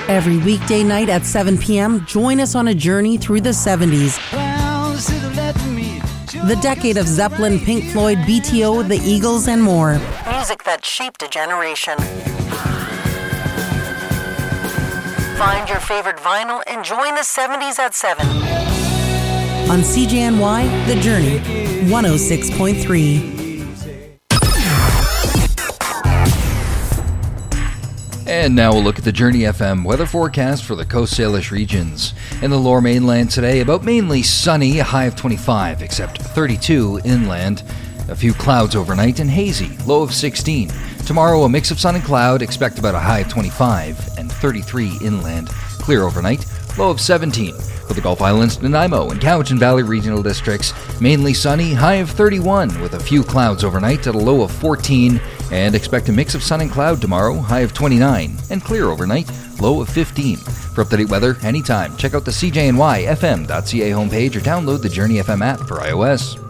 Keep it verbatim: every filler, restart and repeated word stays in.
Every weekday night at seven p.m., join us on a journey through the seventies. The decade of Zeppelin, Pink Floyd, B T O, the Eagles, and more. Music that shaped a generation. Find your favorite vinyl and join the seventies at seven. On C J N Y, The Journey, one oh six point three. And now we'll look at the Journey F M weather forecast for the Coast Salish regions. In the lower mainland today, about mainly sunny, a high of twenty-five, except thirty-two inland. A few clouds overnight and hazy, low of sixteen. Tomorrow, a mix of sun and cloud, expect about a high of twenty-five and thirty-three inland. Clear overnight, low of seventeen. For the Gulf Islands, Nanaimo and Cowichan Valley regional districts, mainly sunny, high of thirty-one, with a few clouds overnight at a low of fourteen. And expect a mix of sun and cloud tomorrow, high of twenty-nine, and clear overnight, low of fifteen. For up-to-date weather, anytime, check out the C J N Y F M dot C A homepage or download the Journey F M app for iOS.